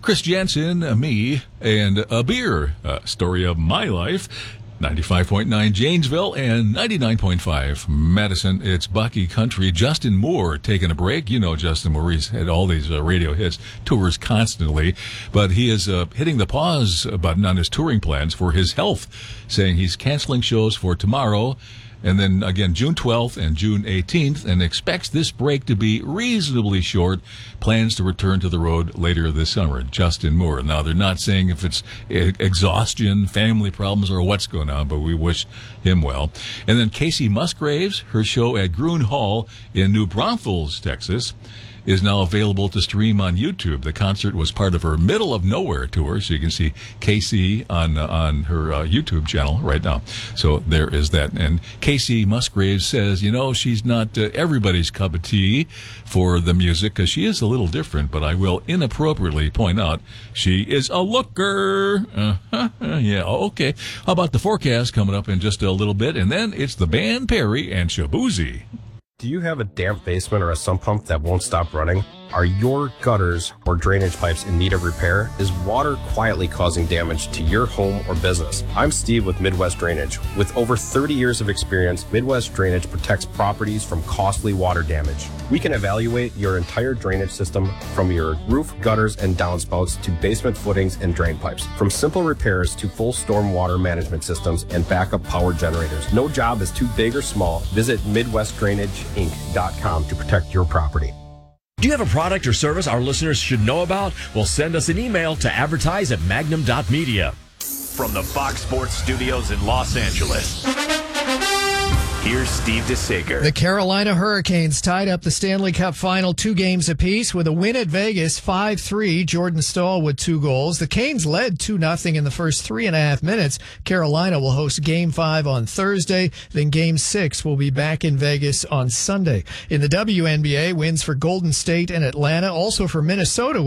Chris Jensen, me, and a beer. Story of my life. 95.9 Janesville and 99.5 Madison. It's Bucky Country. Justin Moore taking a break. You know Justin Moore. He's had all these radio hits, tours constantly. But he is hitting the pause button on his touring plans for his health, saying he's canceling shows for tomorrow and then again June 12th and June 18th, and expects this break to be reasonably short. Plans to return to the road later this summer. Justin Moore. Now, they're not saying if it's exhaustion, family problems, or what's going on, but we wish him well. And then Casey Musgraves, her show at Groon Hall in New Braunfels, Texas, is now available to stream on YouTube. The concert was part of her Middle of Nowhere tour, so you can see Casey on her YouTube channel right now. So there is that. And Casey Musgraves says, she's not everybody's cup of tea for the music, because she is a little different, but I will inappropriately point out she is a looker. Yeah, okay. How about the forecast coming up in just a little bit? And then it's the band Perry and Shabuzi. Do you have a damp basement or a sump pump that won't stop running? Are your gutters or drainage pipes in need of repair? Is water quietly causing damage to your home or business? I'm Steve with Midwest Drainage. With over 30 years of experience, Midwest Drainage protects properties from costly water damage. We can evaluate your entire drainage system from your roof, gutters, and downspouts to basement footings and drain pipes. From simple repairs to full storm water management systems and backup power generators. No job is too big or small. Visit MidwestDrainageInc.com to protect your property. Do you have a product or service our listeners should know about? Well, send us an email to advertise@magnum.media. From the Fox Sports Studios in Los Angeles, here's Steve DeSager. The Carolina Hurricanes tied up the Stanley Cup final 2 games apiece with a win at Vegas 5-3. Jordan Staal with 2 goals. The Canes led 2-0 in the first 3.5 minutes. Carolina will host Game 5 on Thursday. Then Game 6 will be back in Vegas on Sunday. In the WNBA, wins for Golden State and Atlanta, also for Minnesota.